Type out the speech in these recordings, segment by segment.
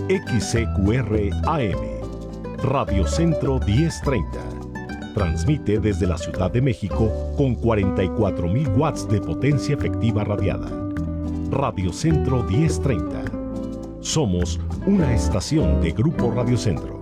XCQR AM, Radio Centro 1030. Transmite desde la Ciudad de México con 44.000 watts de potencia efectiva radiada. Radio Centro 1030. Somos una estación de Grupo Radio Centro.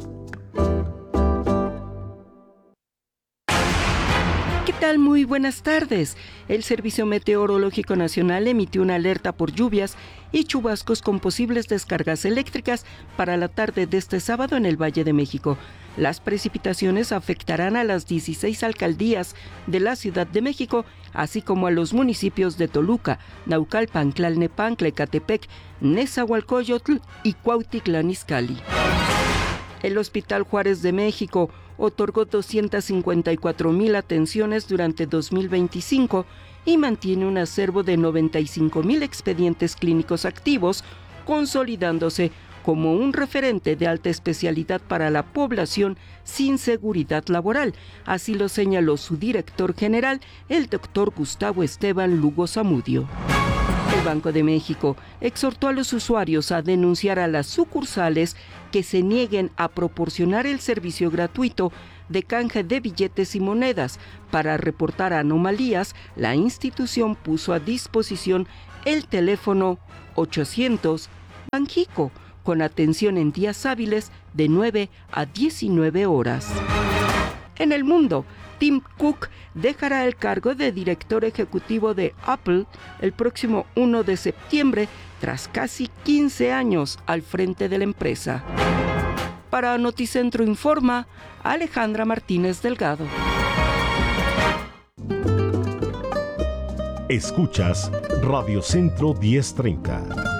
¿Qué tal? Muy buenas tardes. El Servicio Meteorológico Nacional emitió una alerta por lluvias y chubascos con posibles descargas eléctricas para la tarde de este sábado en el Valle de México. Las precipitaciones afectarán a las 16 alcaldías de la Ciudad de México, así como a los municipios de Toluca, Naucalpan, Tlalnepantla, Ecatepec, Nezahualcóyotl y Cuautitlán Izcalli. El Hospital Juárez de México otorgó 254,000 atenciones durante 2025 y mantiene un acervo de 95,000 expedientes clínicos activos, consolidándose como un referente de alta especialidad para la población sin seguridad laboral. Así lo señaló su director general, el doctor Gustavo Esteban Lugo Zamudio. El Banco de México exhortó a los usuarios a denunciar a las sucursales que se nieguen a proporcionar el servicio gratuito de canje de billetes y monedas. Para reportar anomalías, la institución puso a disposición el teléfono 800 Banjico, con atención en días hábiles de 9 a 19 horas. En el mundo, Tim Cook dejará el cargo de director ejecutivo de Apple el próximo 1 de septiembre, tras casi 15 años al frente de la empresa. Para Noticentro Informa, Alejandra Martínez Delgado. Escuchas Radio Centro 1030.